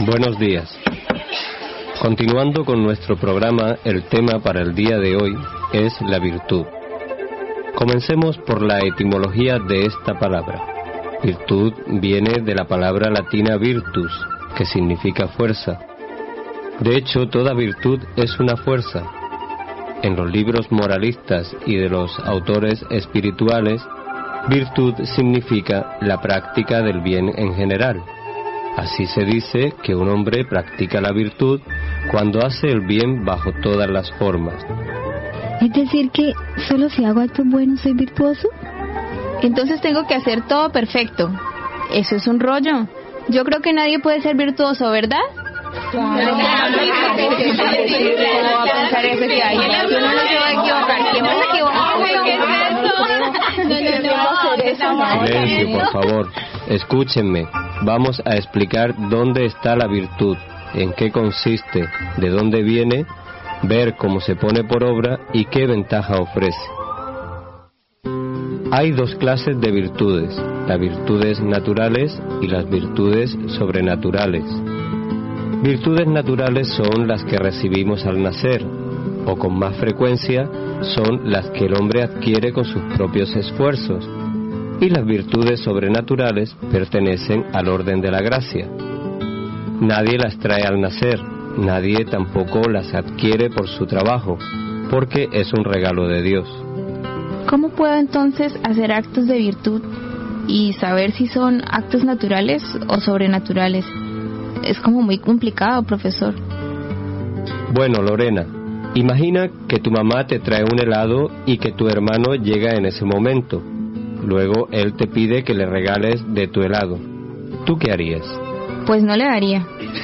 Buenos días. Continuando con nuestro programa, el tema para el día de hoy es la virtud. Comencemos por la etimología de esta palabra. Virtud viene de la palabra latina virtus, que significa fuerza. De hecho, toda virtud es una fuerza. En los libros moralistas y de los autores espirituales, virtud significa la práctica del bien en general. Así se dice que un hombre practica la virtud cuando hace el bien bajo todas las formas. ¿Es decir que solo si hago actos buenos soy virtuoso? Entonces tengo que hacer todo perfecto. Eso es un rollo. Yo creo que nadie puede ser virtuoso, ¿verdad? Claro. ¿Cómo va a pensar eso que hay? Uno no se va a equivocar. ¿Quién va a equivocar? Silencio, por favor. Escúchenme. Vamos a explicar dónde está la virtud, en qué consiste, de dónde viene, ver cómo se pone por obra y qué ventaja ofrece. Hay dos clases de virtudes, las virtudes naturales y las virtudes sobrenaturales. Virtudes naturales son las que recibimos al nacer, o con más frecuencia son las que el hombre adquiere con sus propios esfuerzos, y las virtudes sobrenaturales pertenecen al orden de la gracia. Nadie las trae al nacer, nadie tampoco las adquiere por su trabajo, porque es un regalo de Dios. ¿Cómo puedo entonces hacer actos de virtud y saber si son actos naturales o sobrenaturales? Es como muy complicado, profesor. Bueno, Lorena, imagina que tu mamá te trae un helado y que tu hermano llega en ese momento. Luego él te pide que le regales de tu helado. ¿Tú qué harías? Pues no le daría.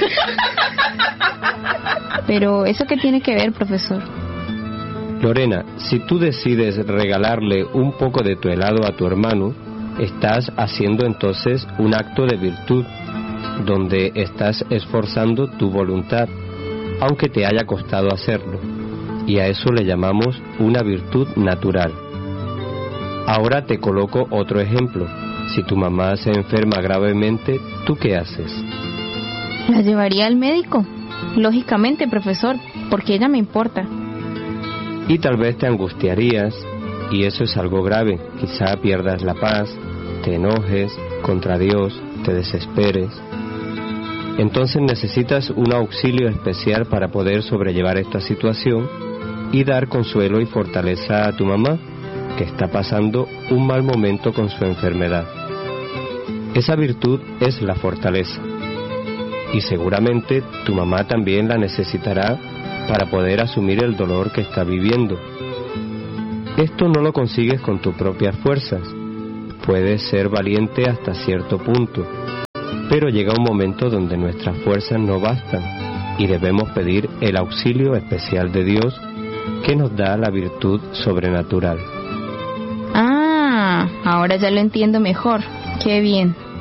Pero ¿eso qué tiene que ver, profesor? Lorena, si tú decides regalarle un poco de tu helado a tu hermano, estás haciendo entonces un acto de virtud, donde estás esforzando tu voluntad, aunque te haya costado hacerlo, y a eso le llamamos una virtud natural. Ahora te coloco otro ejemplo. Si tu mamá se enferma gravemente, ¿tú qué haces? La llevaría al médico, lógicamente, profesor, porque ella me importa. Y tal vez te angustiarías, y eso es algo grave. Quizá pierdas la paz, te enojes contra Dios, te desesperes. Entonces necesitas un auxilio especial para poder sobrellevar esta situación y dar consuelo y fortaleza a tu mamá, que está pasando un mal momento con su enfermedad. Esa virtud es la fortaleza, y seguramente tu mamá también la necesitará para poder asumir el dolor que está viviendo. Esto no lo consigues con tus propias fuerzas. Puedes ser valiente hasta cierto punto, pero llega un momento donde nuestras fuerzas no bastan y debemos pedir el auxilio especial de Dios, que nos da la virtud sobrenatural. Ah, ahora ya lo entiendo mejor. Qué bien.